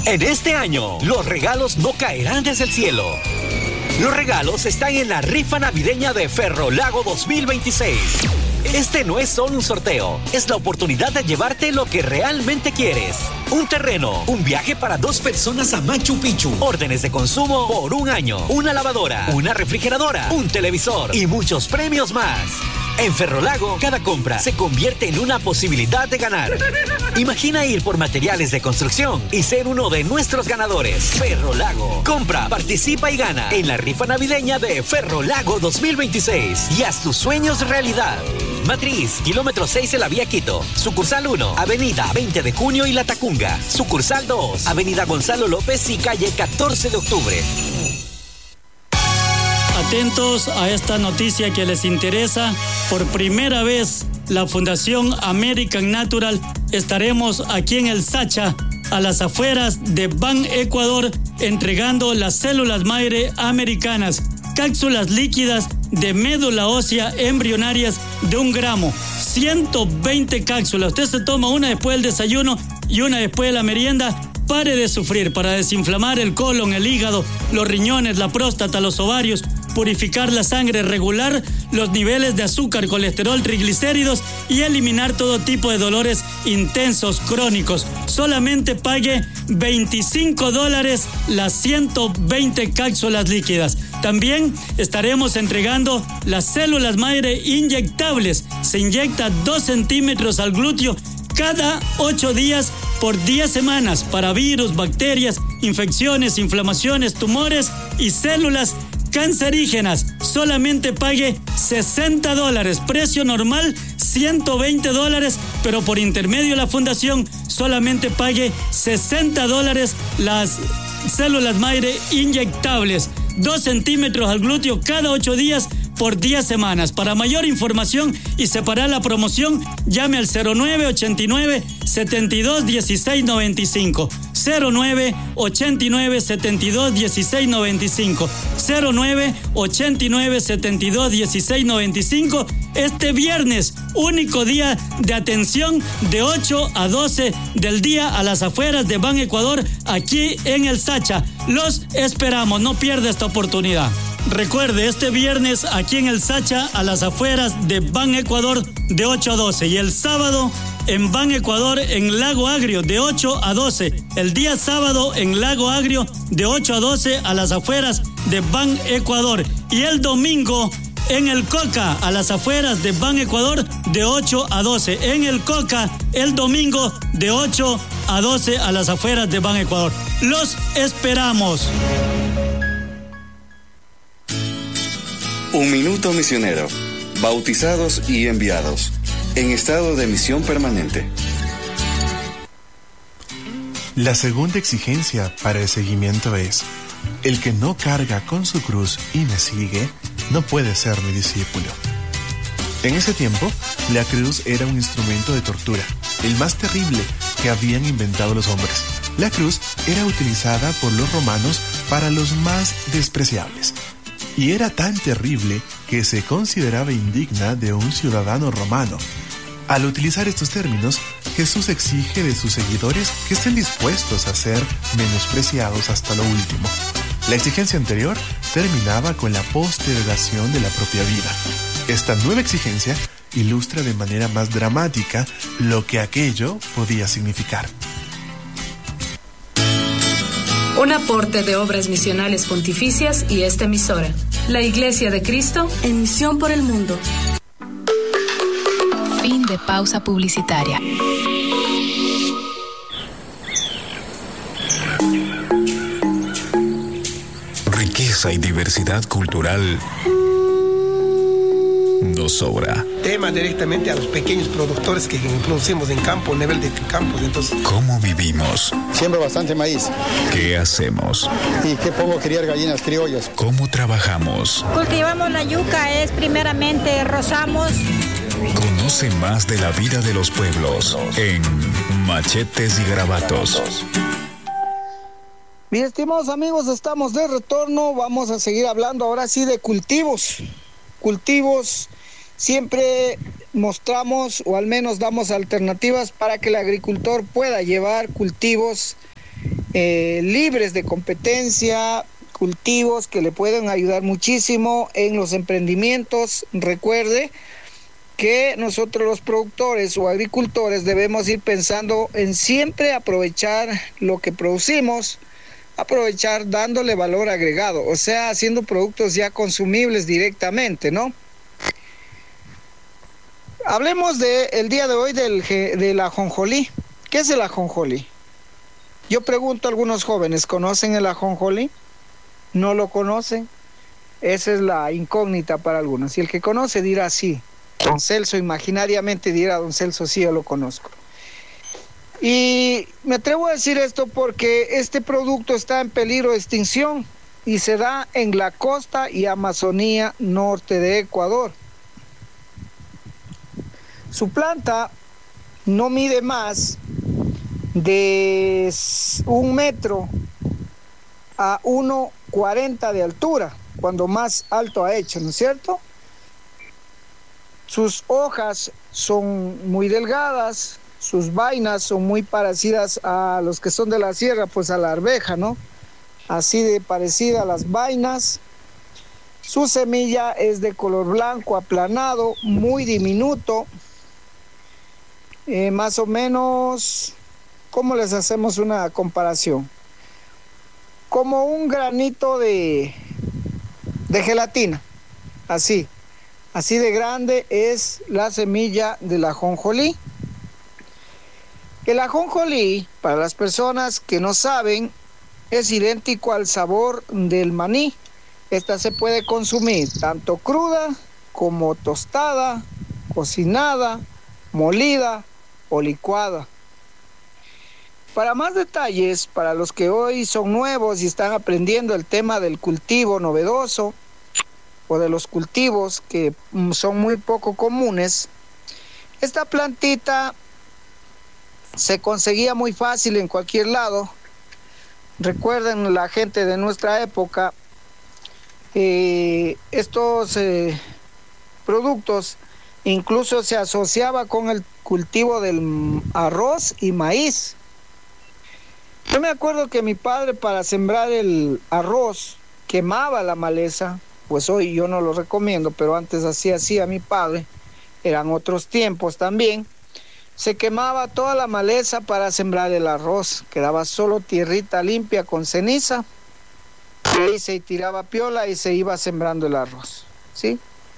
En este año, los regalos no caerán desde el cielo. Los regalos están en la rifa navideña de Ferrolago 2026. Este no es solo un sorteo, es la oportunidad de llevarte lo que realmente quieres. Un terreno, un viaje para 2 personas a Machu Picchu, órdenes de consumo por 1 año, una lavadora, una refrigeradora, un televisor y muchos premios más. En Ferrolago, cada compra se convierte en una posibilidad de ganar. Imagina ir por materiales de construcción y ser uno de nuestros ganadores. Ferrolago. Compra, participa y gana en la rifa navideña de Ferrolago 2026 y haz tus sueños realidad. Matriz, kilómetro 6 de la vía Quito. Sucursal 1, avenida 20 de junio y La Tacunga. Sucursal 2, avenida Gonzalo López y calle 14 de octubre. Atentos a esta noticia que les interesa. Por primera vez, la Fundación American Natural estaremos aquí en el Sacha, a las afueras de Ban Ecuador, entregando las células madre americanas, cápsulas líquidas de médula ósea embrionarias de 1 gramo, 120 cápsulas. Usted se toma una después del desayuno y una después de la merienda. Pare de sufrir para desinflamar el colon, el hígado, los riñones, la próstata, los ovarios, purificar la sangre, regular los niveles de azúcar, colesterol, triglicéridos y eliminar todo tipo de dolores intensos, crónicos. Solamente pague $25 las 120 cápsulas líquidas. También estaremos entregando las células madre inyectables. Se inyecta 2 centímetros al glúteo cada 8 días por 10 semanas para virus, bacterias, infecciones, inflamaciones, tumores y células cancerígenas. Solamente pague $60. Precio normal $120, pero por intermedio de la fundación solamente pague $60 las células madre inyectables. 2 centímetros al glúteo cada 8 días por 10 semanas. Para mayor información y separar la promoción, llame al 0989-721695. 0989-721695. 0989-721695. Este viernes, único día de atención de 8 a 12 del día a las afueras de Ban Ecuador, aquí en el Sacha. Los esperamos, no pierda esta oportunidad. Recuerde, este viernes aquí en el Sacha, a las afueras de Ban Ecuador, de 8 a 12. Y el sábado en Ban Ecuador, en Lago Agrio, de 8 a 12. El día sábado en Lago Agrio, de 8 a 12, a las afueras de Ban Ecuador. Y el domingo en el Coca, a las afueras de Ban Ecuador, de 8 a 12. En el Coca, el domingo, de 8 a 12, a las afueras de Ban Ecuador. Los esperamos. Un minuto misionero. Bautizados y enviados. En estado de misión permanente. La segunda exigencia para el seguimiento es: el que no carga con su cruz y me sigue, no puede ser mi discípulo. En ese tiempo, la cruz era un instrumento de tortura, el más terrible que habían inventado los hombres. La cruz era utilizada por los romanos para los más despreciables. Y era tan terrible que se consideraba indigna de un ciudadano romano. Al utilizar estos términos, Jesús exige de sus seguidores que estén dispuestos a ser menospreciados hasta lo último. La exigencia anterior terminaba con la postergación de la propia vida. Esta nueva exigencia ilustra de manera más dramática lo que aquello podía significar. Un aporte de Obras Misionales Pontificias y esta emisora. La Iglesia de Cristo en misión por el mundo. Fin de pausa publicitaria. Riqueza y diversidad cultural nos sobra. Tema directamente a los pequeños productores que producimos en campo, nivel de campos. Entonces, ¿cómo vivimos? Siembro bastante maíz. ¿Qué hacemos? ¿Y qué pongo? Criar gallinas criollas. ¿Cómo trabajamos? Cultivamos la yuca, primeramente rozamos. Conoce más de la vida de los pueblos en Machetes y Garabatos. Mis estimados amigos, estamos de retorno. Vamos a seguir hablando ahora sí de cultivos. Cultivos, siempre mostramos o al menos damos alternativas para que el agricultor pueda llevar cultivos libres de competencia, cultivos que le pueden ayudar muchísimo en los emprendimientos. Recuerde que nosotros los productores o agricultores debemos ir pensando en siempre aprovechar lo que producimos, aprovechar dándole valor agregado, o sea, haciendo productos ya consumibles directamente, ¿no? Hablemos el día de hoy del ajonjolí. ¿Qué es el ajonjolí? Yo pregunto a algunos jóvenes, ¿conocen el ajonjolí? ¿No lo conocen? Esa es la incógnita para algunos. Y el que conoce dirá sí. Don Celso imaginariamente dirá, don Celso, sí, yo lo conozco. Y me atrevo a decir esto porque este producto está en peligro de extinción y se da en la costa y Amazonía norte de Ecuador. Su planta no mide más de 1 metro a 1,40 de altura, cuando más alto ha hecho, ¿no es cierto? Sus hojas son muy delgadas, sus vainas son muy parecidas a los que son de la sierra, pues a la arveja, ¿no? Así de parecida a las vainas. Su semilla es de color blanco aplanado, muy diminuto. Más o menos, ¿cómo les hacemos una comparación? Como un granito de gelatina, así de grande es la semilla del ajonjolí. El ajonjolí, para las personas que no saben, es idéntico al sabor del maní. Esta se puede consumir tanto cruda como tostada, cocinada, molida o licuada. Para más detalles, para los que hoy son nuevos y están aprendiendo el tema del cultivo novedoso o de los cultivos que son muy poco comunes, esta plantita se conseguía muy fácil en cualquier lado. Recuerden la gente de nuestra época, estos productos incluso se asociaba con el cultivo del arroz y maíz. Yo me acuerdo que mi padre, para sembrar el arroz, quemaba la maleza. Pues hoy yo no lo recomiendo, pero antes hacía mi padre, eran otros tiempos también. Se quemaba toda la maleza para sembrar el arroz, quedaba solo tierrita limpia con ceniza, y ahí se tiraba piola y se iba sembrando el arroz, ¿sí?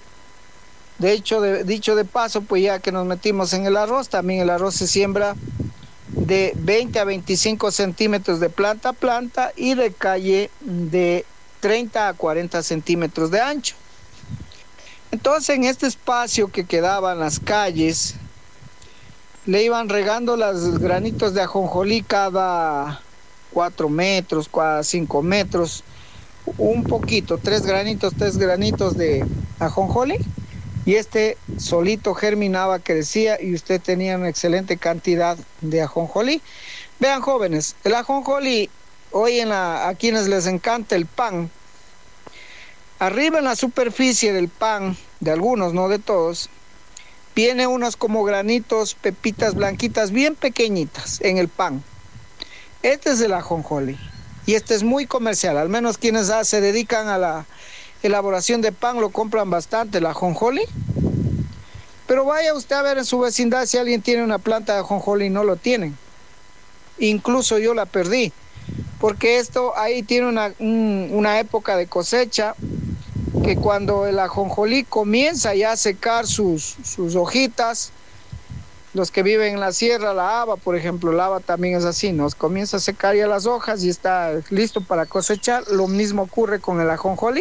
De hecho, dicho de paso, pues ya que nos metimos en el arroz, también el arroz se siembra de 20 a 25 centímetros de planta a planta y de calle de 30 a 40 centímetros de ancho. Entonces, en este espacio que quedaban las calles, le iban regando los granitos de ajonjolí cada 4 metros, cada 5 metros, un poquito, 3 granitos de ajonjolí, y este solito germinaba, crecía y usted tenía una excelente cantidad de ajonjolí. Vean, jóvenes, el ajonjolí, hoy a quienes les encanta el pan, arriba en la superficie del pan, de algunos, no de todos, viene unos como granitos, pepitas blanquitas bien pequeñitas en el pan. Este es el ajonjolí y este es muy comercial, al menos quienes se dedican a la elaboración de pan lo compran bastante, el ajonjolí. Pero vaya usted a ver en su vecindad si alguien tiene una planta de ajonjolí, no lo tienen. Incluso yo la perdí, porque esto ahí tiene una época de cosecha, que cuando el ajonjolí comienza ya a secar sus hojitas, los que viven en la sierra, la haba, por ejemplo, la haba también es así, nos comienza a secar ya las hojas y está listo para cosechar. Lo mismo ocurre con el ajonjolí.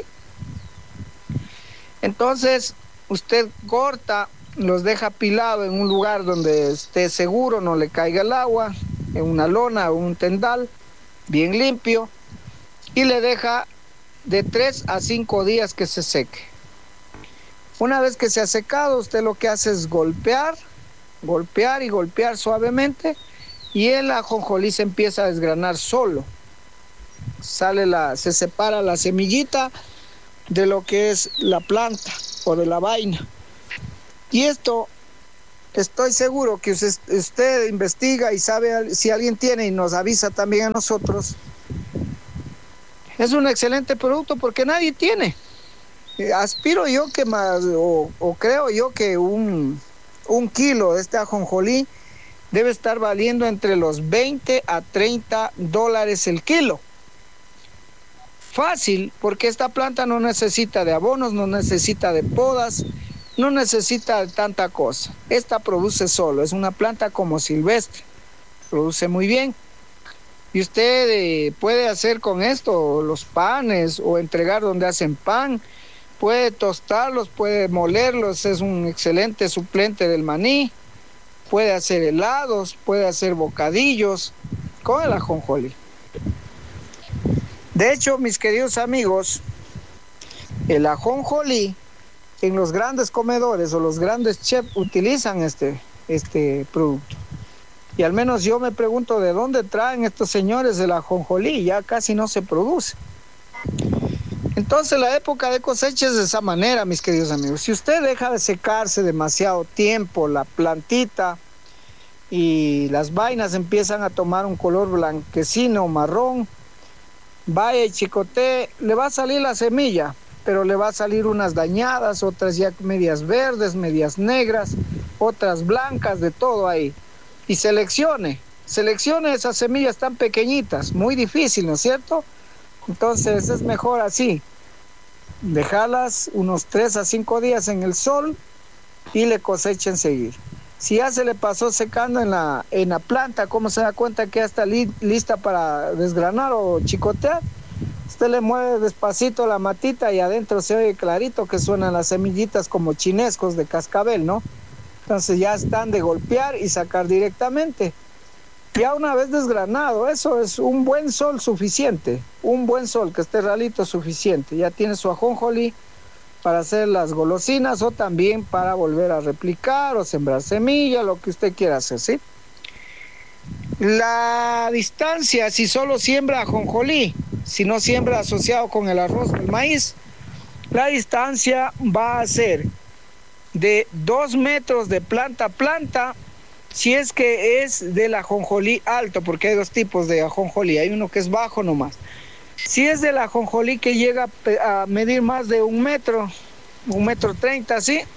Entonces, usted corta, los deja apilado en un lugar donde esté seguro, no le caiga el agua, en una lona o un tendal, bien limpio, y le deja de 3 a 5 días que se seque. Una vez que se ha secado, usted lo que hace es golpear suavemente, y el ajonjolí se empieza a desgranar solo. Se separa la semillita de lo que es la planta o de la vaina. Y esto Estoy seguro que usted investiga y sabe si alguien tiene y nos avisa también a nosotros. Es un excelente producto porque nadie tiene. Aspiro yo que más, o creo yo que un kilo de este ajonjolí debe estar valiendo entre los 20 a 30 dólares el kilo. Fácil, porque esta planta no necesita de abonos, no necesita de podas, no necesita de tanta cosa. Esta produce solo, es una planta como silvestre, produce muy bien. Y usted puede hacer con esto los panes o entregar donde hacen pan, puede tostarlos, puede molerlos, es un excelente suplente del maní, puede hacer helados, puede hacer bocadillos con el ajonjolí. De hecho, mis queridos amigos, el ajonjolí en los grandes comedores o los grandes chefs utilizan este producto. Y al menos yo me pregunto de dónde traen estos señores el ajonjolí, ya casi no se produce. Entonces la época de cosecha es de esa manera, mis queridos amigos. Si usted deja de secarse demasiado tiempo la plantita y las vainas empiezan a tomar un color blanquecino o marrón, vaya y chicotee, le va a salir la semilla, pero le va a salir unas dañadas, otras ya medias verdes, medias negras, otras blancas, de todo ahí. Y seleccione esas semillas tan pequeñitas, muy difícil, ¿no es cierto? Entonces es mejor así, dejarlas unos 3 a 5 días en el sol y le cosecha enseguida. Si ya se le pasó secando en la planta, ¿cómo se da cuenta que ya está lista para desgranar o chicotear? Usted le mueve despacito la matita y adentro se oye clarito que suenan las semillitas como chinescos de cascabel, ¿no? Entonces ya están de golpear y sacar directamente. Ya una vez desgranado, eso es un buen sol suficiente, un buen sol que esté realito suficiente. Ya tiene su ajonjolí para hacer las golosinas o también para volver a replicar o sembrar semilla, lo que usted quiera hacer, ¿sí? La distancia, si solo siembra ajonjolí, si no siembra asociado con el arroz o el maíz, la distancia va a ser de 2 metros de planta a planta, si es que es del ajonjolí alto, porque hay 2 tipos de ajonjolí, hay uno que es bajo nomás. Si es del ajonjolí que llega a medir más de 1 metro, 1,30 m, ¿sí?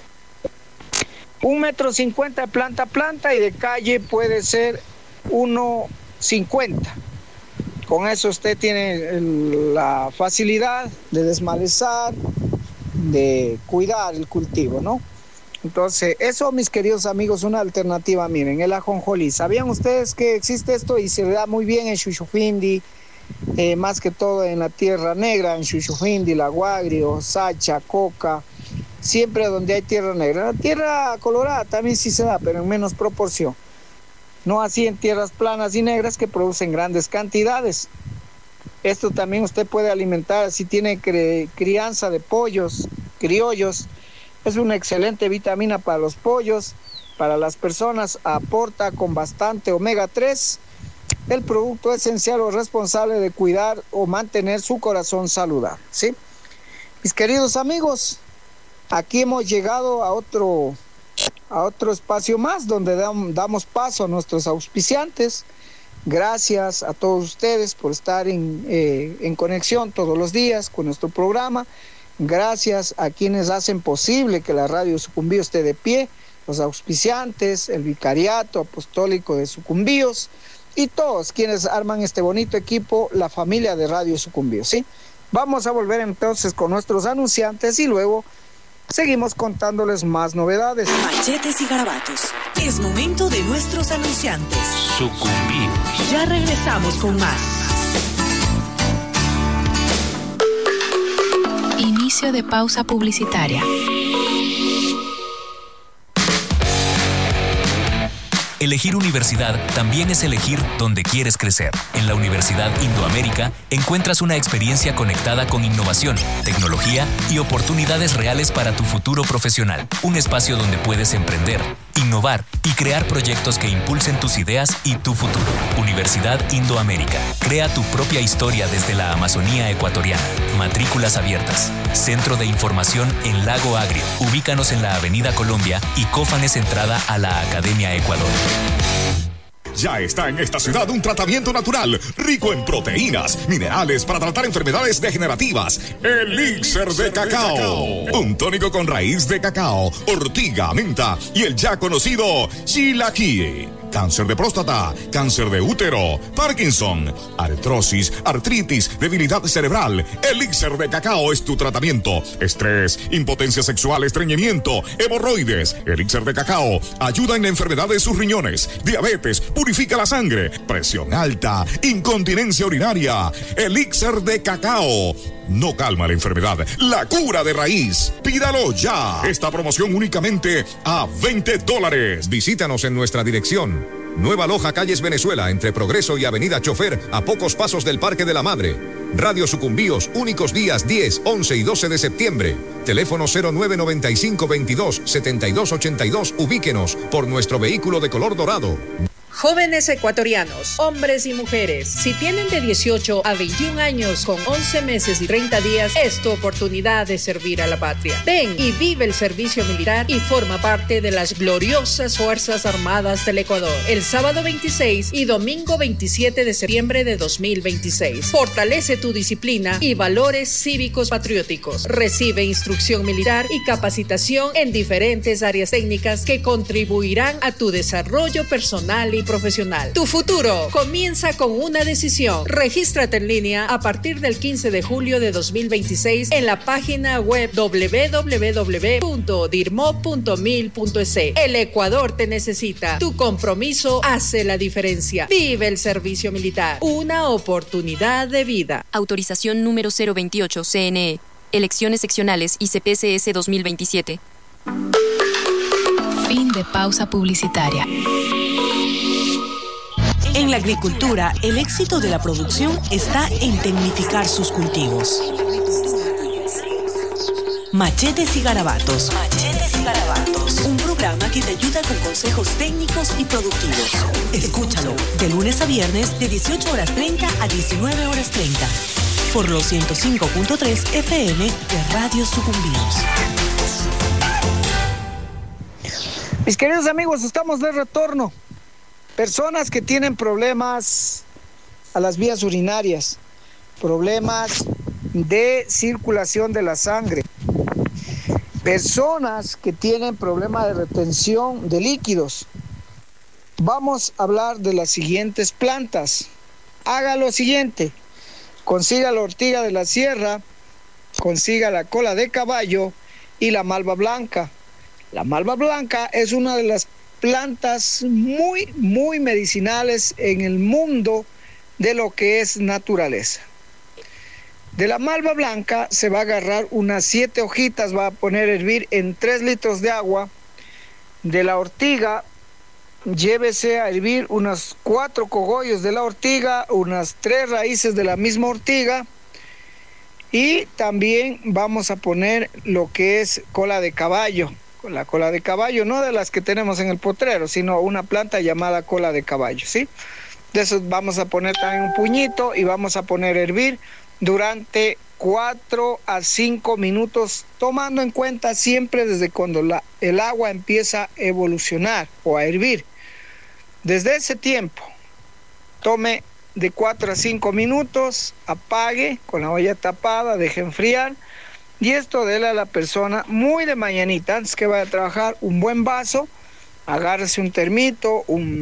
1,50 m de planta a planta y de calle puede ser 1,50 m. Con eso usted tiene la facilidad de desmalezar, de cuidar el cultivo, ¿no? Entonces, eso, mis queridos amigos, una alternativa. Miren, el ajonjolí. ¿Sabían ustedes que existe esto y se da muy bien en Xuxufindi? Más que todo en la Tierra Negra, en Xuxufindi, La Guagrio, Sacha, Coca, siempre donde hay tierra negra. La tierra colorada también sí se da, pero en menos proporción. No así en tierras planas y negras que producen grandes cantidades. Esto también usted puede alimentar si tiene crianza de pollos, criollos. Es una excelente vitamina para los pollos, para las personas, aporta con bastante omega 3, el producto esencial o responsable de cuidar o mantener su corazón saludable, ¿sí? Mis queridos amigos, aquí hemos llegado a otro espacio más donde damos paso a nuestros auspiciantes. Gracias a todos ustedes por estar en conexión todos los días con nuestro programa. Gracias a quienes hacen posible que la Radio Sucumbío esté de pie, los auspiciantes, el Vicariato Apostólico de Sucumbíos y todos quienes arman este bonito equipo, la familia de Radio Sucumbío, ¿sí? Vamos a volver entonces con nuestros anunciantes y luego seguimos contándoles más novedades. Machetes y garabatos. Es momento de nuestros anunciantes. Sucumbíos. Ya regresamos con más. Inicio de pausa publicitaria. Elegir universidad también es elegir dónde quieres crecer. En la Universidad Indoamérica encuentras una experiencia conectada con innovación, tecnología y oportunidades reales para tu futuro profesional. Un espacio donde puedes emprender, innovar y crear proyectos que impulsen tus ideas y tu futuro. Universidad Indoamérica. Crea tu propia historia desde la Amazonía ecuatoriana. Matrículas abiertas. Centro de Información en Lago Agrio. Ubícanos en la Avenida Colombia y Cófanes entrada a la Academia Ecuador. Ya está en esta ciudad un tratamiento natural, rico en proteínas, minerales para tratar enfermedades degenerativas. Elixir de Cacao. Un tónico con raíz de cacao, ortiga, menta y el ya conocido Chilaquí. Cáncer de próstata, cáncer de útero, Parkinson, artrosis, artritis, debilidad cerebral. Elixir de Cacao es tu tratamiento. Estrés, impotencia sexual, estreñimiento, hemorroides. Elixir de Cacao ayuda en la enfermedad de sus riñones, diabetes, purifica la sangre, presión alta, incontinencia urinaria. Elixir de Cacao. No calma la enfermedad, la cura de raíz. Pídalo ya. Esta promoción únicamente a $20. Visítanos en nuestra dirección. Nueva Loja, Calles Venezuela, entre Progreso y Avenida Chofer, a pocos pasos del Parque de la Madre. Radio Sucumbíos, únicos días 10, 11 y 12 de septiembre. Teléfono 0995-22-7282. Ubíquenos por nuestro vehículo de color dorado. Jóvenes ecuatorianos, hombres y mujeres, si tienen de 18 a 21 años con 11 meses y 30 días, es tu oportunidad de servir a la patria. Ven y vive el servicio militar y forma parte de las gloriosas Fuerzas Armadas del Ecuador. El sábado 26 y domingo 27 de septiembre de 2026. Fortalece tu disciplina y valores cívicos patrióticos. Recibe instrucción militar y capacitación en diferentes áreas técnicas que contribuirán a tu desarrollo personal y profesional. Tu futuro comienza con una decisión. Regístrate en línea a partir del 15 de julio de 2026 en la página web www.dirmo.mil.es. El Ecuador te necesita. Tu compromiso hace la diferencia. Vive el servicio militar. Una oportunidad de vida. Autorización número 028 CNE. Elecciones seccionales y CPCS 2027. Fin de pausa publicitaria. En la agricultura, el éxito de la producción está en tecnificar sus cultivos. Machetes y Garabatos. Machetes y Garabatos. Un programa que te ayuda con consejos técnicos y productivos. Escúchalo de lunes a viernes de 18:30 a 19:30 por los 105.3 FM de Radio Sucumbíos. Mis queridos amigos, estamos de retorno. Personas que tienen problemas a las vías urinarias, problemas de circulación de la sangre, personas que tienen problemas de retención de líquidos. Vamos a hablar de las siguientes plantas. Haga lo siguiente: consiga la ortiga de la sierra, consiga la cola de caballo y la malva blanca. La malva blanca es una de las plantas muy medicinales en el mundo de lo que es naturaleza. De la malva blanca se va a agarrar unas 7 hojitas, va a poner a hervir en 3 litros de agua. De la ortiga, llévese a hervir unos 4 cogollos de la ortiga, unas 3 raíces de la misma ortiga, y también vamos a poner lo que es cola de caballo. La cola de caballo, no de las que tenemos en el potrero, sino una planta llamada cola de caballo, ¿sí? De eso vamos a poner también un puñito y vamos a poner a hervir durante 4 a 5 minutos, tomando en cuenta siempre desde cuando el agua empieza a evolucionar o a hervir. Desde ese tiempo, tome de 4 a 5 minutos, apague con la olla tapada, deje enfriar. Y esto déle a la persona muy de mañanita, antes que vaya a trabajar, un buen vaso, agárrese un termito,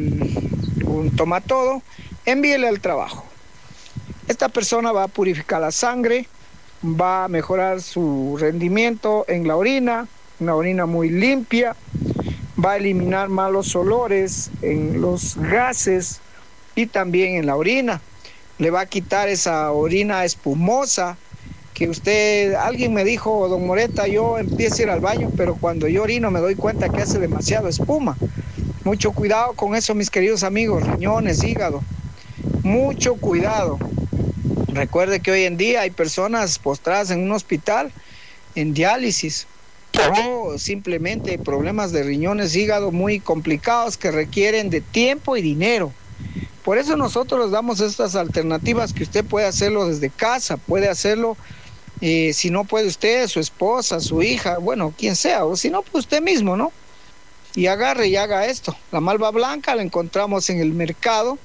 un tomatodo, envíele al trabajo. Esta persona va a purificar la sangre, va a mejorar su rendimiento en la orina, una orina muy limpia, va a eliminar malos olores en los gases y también en la orina. Le va a quitar esa orina espumosa que alguien me dijo: don Moreta, yo empiezo a ir al baño, pero cuando yo orino me doy cuenta que hace demasiado espuma. Mucho cuidado con eso, mis queridos amigos, riñones, hígado. Mucho cuidado. Recuerde que hoy en día hay personas postradas en un hospital en diálisis o simplemente problemas de riñones, hígado muy complicados que requieren de tiempo y dinero. Por eso nosotros les damos estas alternativas que usted puede hacerlo desde casa, puede hacerlo, si no puede usted, su esposa, su hija, bueno, quien sea, o si no, pues usted mismo, ¿no? Y agarre y haga esto. La malva blanca la encontramos en el mercado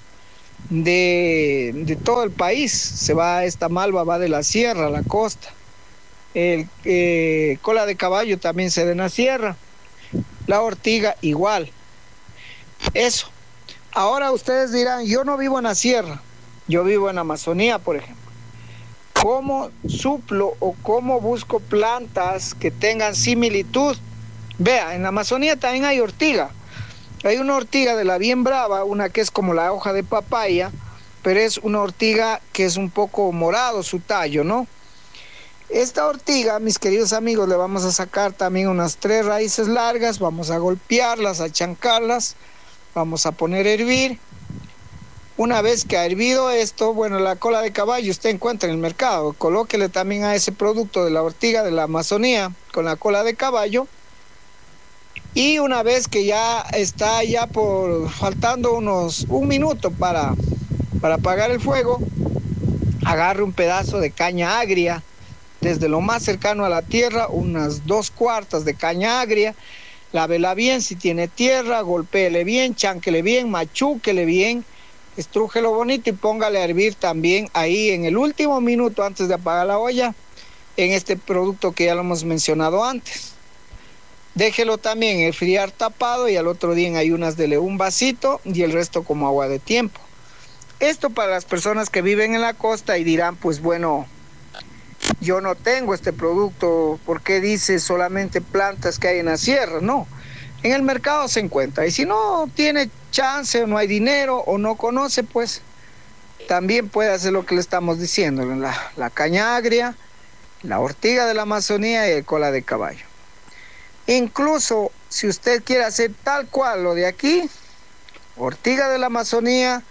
de todo el país. Esta malva va de la sierra a la costa. Cola de caballo también se da en la sierra. La ortiga igual. Eso. Ahora ustedes dirán, yo no vivo en la sierra, yo vivo en la Amazonía, por ejemplo. ¿Cómo suplo o cómo busco plantas que tengan similitud? Vea, en la Amazonía también hay ortiga. Hay una ortiga de la bien brava, una que es como la hoja de papaya, pero es una ortiga que es un poco morado su tallo, ¿no? Esta ortiga, mis queridos amigos, le vamos a sacar también unas 3 raíces largas, vamos a golpearlas, a chancarlas, vamos a poner a hervir. Una vez que ha hervido esto, bueno, la cola de caballo usted encuentra en el mercado, colóquele también a ese producto de la ortiga de la Amazonía con la cola de caballo. Y una vez que ya está faltando un minuto para apagar el fuego, agarre un pedazo de caña agria, desde lo más cercano a la tierra, unas 2/4 de caña agria, lávela bien si tiene tierra, golpéele bien, chánquele bien, machúquele bien, estrújelo bonito y póngale a hervir también ahí en el último minuto antes de apagar la olla, en este producto que ya lo hemos mencionado antes. Déjelo también enfriar tapado y al otro día en ayunas dele un vasito y el resto como agua de tiempo. Esto para las personas que viven en la costa y dirán, pues bueno, yo no tengo este producto, ¿por qué dice solamente plantas que hay en la sierra? No, en el mercado se encuentra. Y si no tiene chance o no hay dinero o no conoce, pues también puede hacer lo que le estamos diciendo, la caña agria, la ortiga de la Amazonía y el cola de caballo. Incluso si usted quiere hacer tal cual lo de aquí, ortiga de la Amazonía,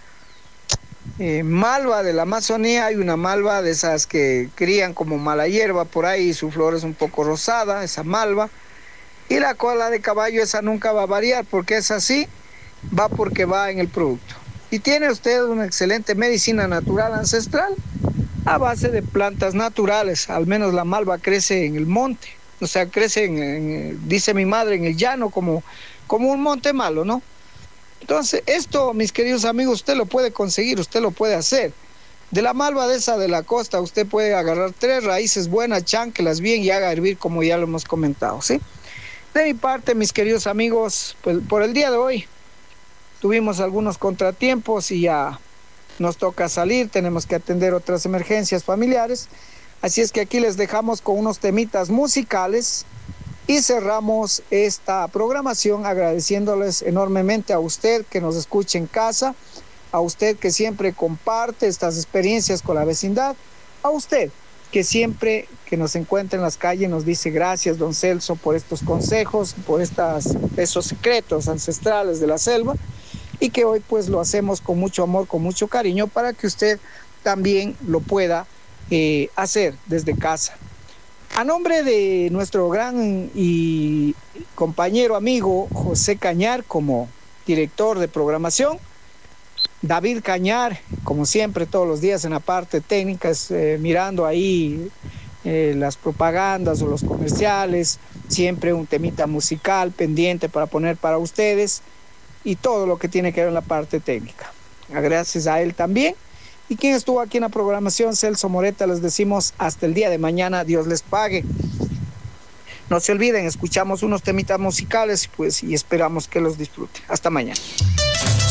malva de la Amazonía, hay una malva de esas que crían como mala hierba por ahí, su flor es un poco rosada, esa malva, y la cola de caballo esa nunca va a variar porque es así, va porque va en el producto. Y tiene usted una excelente medicina natural ancestral a base de plantas naturales, al menos la malva crece en el monte. O sea, crece, dice mi madre, en el llano como un monte malo, ¿no? Entonces, esto, mis queridos amigos, usted lo puede conseguir, usted lo puede hacer. De la malva de esa de la costa, usted puede agarrar 3 raíces buenas, chánquelas bien y haga hervir como ya lo hemos comentado, ¿sí? De mi parte, mis queridos amigos, pues por el día de hoy tuvimos algunos contratiempos y ya nos toca salir, tenemos que atender otras emergencias familiares. Así es que aquí les dejamos con unos temitas musicales y cerramos esta programación agradeciéndoles enormemente a usted que nos escuche en casa, a usted que siempre comparte estas experiencias con la vecindad, a usted que siempre que nos encuentra en las calles nos dice gracias, don Celso, por estos consejos, por esos secretos ancestrales de la selva y que hoy pues lo hacemos con mucho amor, con mucho cariño para que usted también lo pueda hacer desde casa. A nombre de nuestro gran y compañero amigo José Cañar como director de programación, David Cañar, como siempre todos los días en la parte técnica, mirando ahí las propagandas o los comerciales, siempre un temita musical pendiente para poner para ustedes y todo lo que tiene que ver en la parte técnica. Gracias a él también. Y quien estuvo aquí en la programación, Celso Moreta, les decimos hasta el día de mañana, Dios les pague. No se olviden, escuchamos unos temitas musicales pues, y esperamos que los disfruten. Hasta mañana.